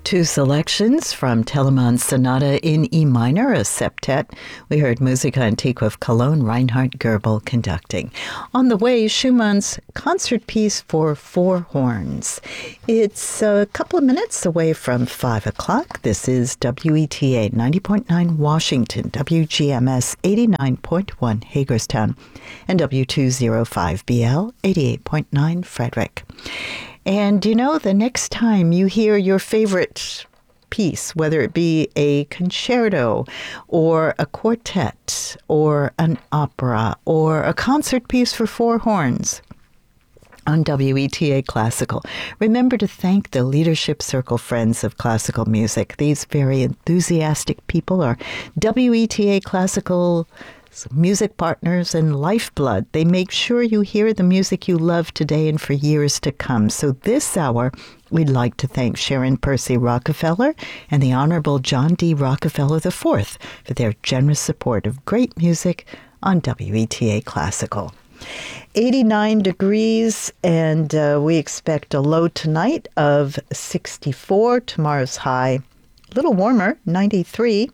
Two selections from Telemann's Sonata in E minor, a septet. We heard Musica Antiqua of Cologne, Reinhard Goebel conducting. On the way, Schumann's concert piece for four horns. It's a couple of minutes away from 5 o'clock. This is WETA 90.9 Washington, WGMS 89.1 Hagerstown, and W205BL 88.9 Frederick. And you know, the next time you hear your favorite piece, whether it be a concerto or a quartet or an opera or a concert piece for four horns on WETA Classical, remember to thank the Leadership Circle Friends of Classical Music. These very enthusiastic people are WETA Classical music partners and lifeblood. They make sure you hear the music you love today and for years to come. So this hour, we'd like to thank Sharon Percy Rockefeller and the Honorable John D. Rockefeller IV for their generous support of great music on WETA Classical. 89 degrees, and we expect a low tonight of 64. Tomorrow's high, a little warmer, 93.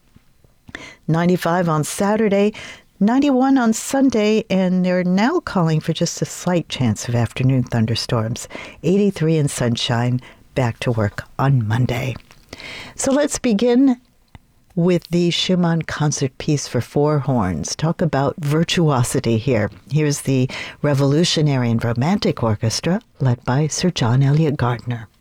95 on Saturday, 91 on Sunday, and they're now calling for just a slight chance of afternoon thunderstorms. 83 and sunshine, back to work on Monday. So let's begin with the Schumann concert piece for four horns. Talk about virtuosity here. Here's the Revolutionary and Romantic Orchestra, led by Sir John Eliot Gardiner.